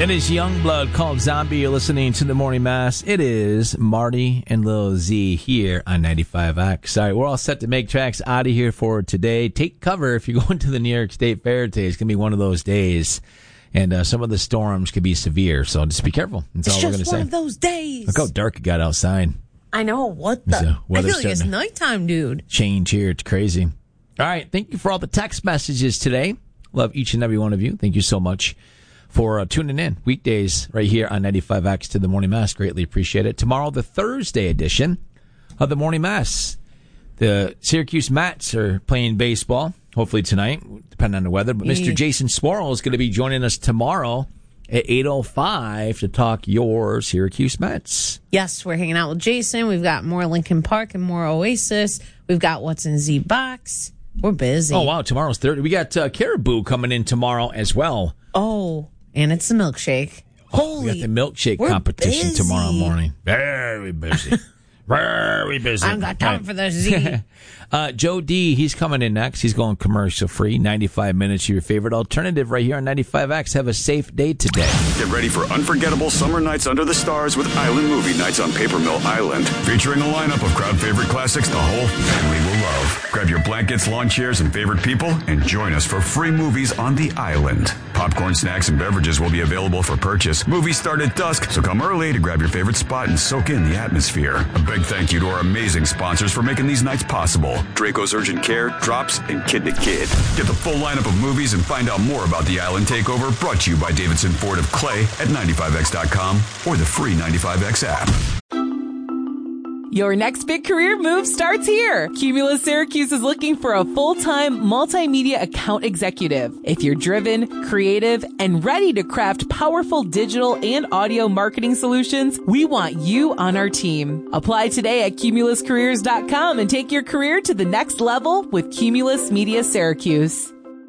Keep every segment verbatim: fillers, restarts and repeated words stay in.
It is Youngblood called Zombie. You're listening to the Morning Mass. It is Marty and Lil Z here on ninety-five X. All right, we're all set to make tracks out of here for today. Take cover if you're going to the New York State Fair today. It's going to be one of those days. And uh, some of the storms could be severe, so just be careful. That's it's all we're going to say. It's just one of those days. Look how dark it got outside. I know. What the? So, I feel like it's nighttime, dude. Change here. It's crazy. All right. Thank you for all the text messages today. Love each and every one of you. Thank you so much for uh, tuning in weekdays right here on ninety-five X to the Morning Mass. Greatly appreciate it. Tomorrow, the Thursday edition of the Morning Mass. The Syracuse Mets are playing baseball, hopefully tonight, depending on the weather. But Mister Jason Sporl is going to be joining us tomorrow at eight oh five to talk your Syracuse Mets. Yes, we're hanging out with Jason. We've got more Lincoln Park and more Oasis. We've got What's in Z Box. We're busy. Oh, wow. Tomorrow's Thursday. We got uh, Caribou coming in tomorrow as well. Oh, and it's the milkshake. Holy. We got the milkshake we're competition busy. tomorrow morning. Very busy. Very busy. I haven't got time for the Z. uh, Joe D, he's coming in next. He's going commercial free. ninety-five minutes, your favorite alternative right here on ninety-five X. Have a safe day today. Get ready for unforgettable summer nights under the stars with Island Movie Nights on Paper Mill Island. Featuring a lineup of crowd favorite classics the whole family will love. Grab your blankets, lawn chairs, and favorite people and join us for free movies on the island. Popcorn, snacks, and beverages will be available for purchase. Movies start at dusk, so come early to grab your favorite spot and soak in the atmosphere. A big thank you to our amazing sponsors for making these nights possible. Draco's Urgent Care, Drops, and Kid to Kid. Get the full lineup of movies and find out more about the Island Takeover, brought to you by Davidson Ford of Clay at ninety-five X dot com or the free ninety-five X app. Your next big career move starts here. Cumulus Syracuse is looking for a full-time multimedia account executive. If you're driven, creative, and ready to craft powerful digital and audio marketing solutions, we want you on our team. Apply today at cumulus careers dot com and take your career to the next level with Cumulus Media Syracuse.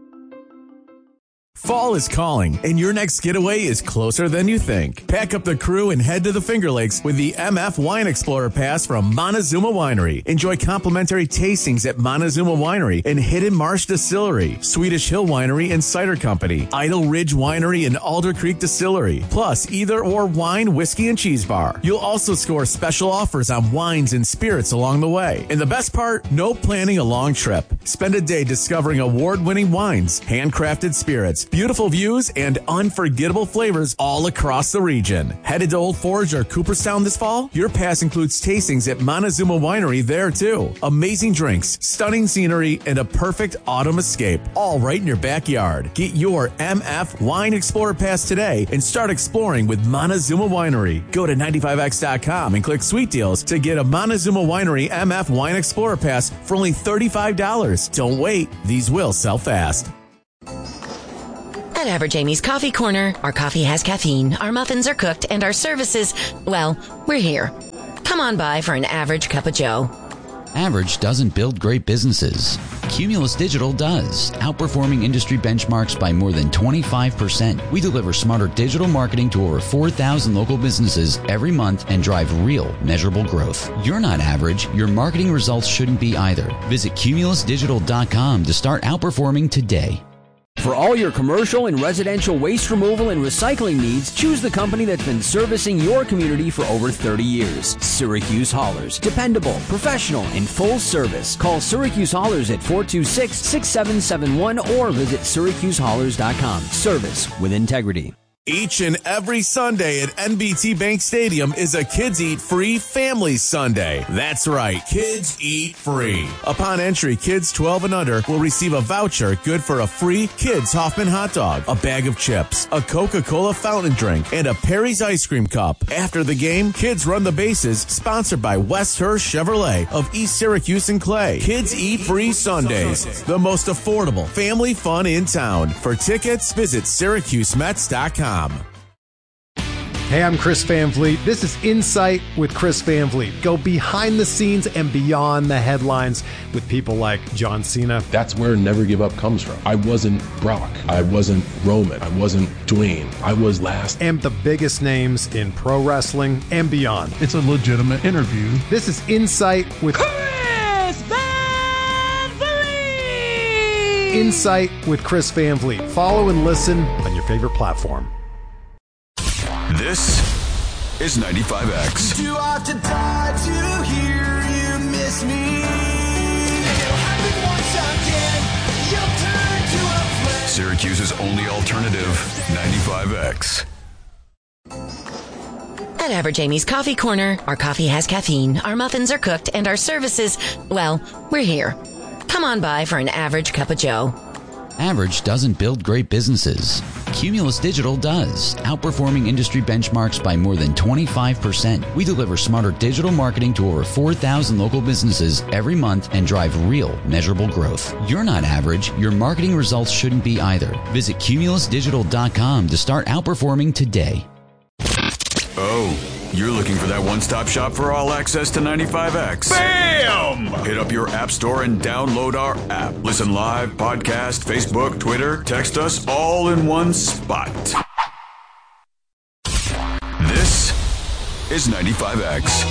Fall is calling, and your next getaway is closer than you think. Pack up the crew and head to the Finger Lakes with the M F Wine Explorer Pass from Montezuma Winery. Enjoy complimentary tastings at Montezuma Winery and Hidden Marsh Distillery, Swedish Hill Winery and Cider Company, Idle Ridge Winery and Alder Creek Distillery, plus either or wine, whiskey, and cheese bar. You'll also score special offers on wines and spirits along the way. And the best part, no planning a long trip. Spend a day discovering award-winning wines, handcrafted spirits, beautiful views, and unforgettable flavors all across the region. Headed to Old Forge or Cooperstown this fall? Your pass includes tastings at Montezuma Winery there too. Amazing drinks, stunning scenery, and a perfect autumn escape, all right in your backyard. Get your M F Wine Explorer Pass today and start exploring with Montezuma Winery. Go to ninety-five X dot com and click Sweet Deals to get a Montezuma Winery M F Wine Explorer Pass for only thirty-five dollars. Don't wait, these will sell fast. At Average Amy's Coffee Corner, our coffee has caffeine, our muffins are cooked, and our services, well, we're here. Come on by for an average cup of joe. Average doesn't build great businesses. Cumulus Digital does, outperforming industry benchmarks by more than twenty-five percent. We deliver smarter digital marketing to over four thousand local businesses every month and drive real, measurable growth. You're not average. Your marketing results shouldn't be either. Visit cumulus digital dot com to start outperforming today. For all your commercial and residential waste removal and recycling needs, choose the company that's been servicing your community for over thirty years. Syracuse Haulers. Dependable, professional, and full service. Call Syracuse Haulers at four two six, six seven seven one or visit syracuse haulers dot com. Service with integrity. Each and every Sunday at N B T Bank Stadium is a Kids Eat Free Family Sunday. That's right, Kids Eat Free. Upon entry, kids twelve and under will receive a voucher good for a free Kids Hoffman hot dog, a bag of chips, a Coca-Cola fountain drink, and a Perry's ice cream cup. After the game, Kids Run the Bases, sponsored by West Hurst Chevrolet of East Syracuse and Clay. Kids Eat Free Sundays, the most affordable family fun in town. For tickets, visit syracuse mets dot com. Hey, I'm Chris Van Vliet. This is Insight with Chris Van Vliet. Go behind the scenes and beyond the headlines with people like John Cena. That's where Never Give Up comes from. I wasn't Brock. I wasn't Roman. I wasn't Dwayne. I was last. And the biggest names in pro wrestling and beyond. It's a legitimate interview. This is Insight with Chris Van Vliet! Insight with Chris Van Vliet. Follow and listen on your favorite platform. This is ninety-five X. Do I have to die to hear you miss me? It'll happen once again. You'll turn to a friend. Syracuse's only alternative, ninety-five X. At Average Amy's Coffee Corner, our coffee has caffeine, our muffins are cooked, and our services, well, we're here. Come on by for an average cup of joe. Average doesn't build great businesses. Cumulus Digital does, outperforming industry benchmarks by more than twenty-five percent. We deliver smarter digital marketing to over four thousand local businesses every month and drive real, measurable growth. You're not average. Your marketing results shouldn't be either. Visit cumulus digital dot com to start outperforming today. Oh, you're looking for that one-stop shop for all access to ninety-five X. Bam! Hit up your app store and download our app. Listen live, podcast, Facebook, Twitter, text us all in one spot. This is ninety-five X.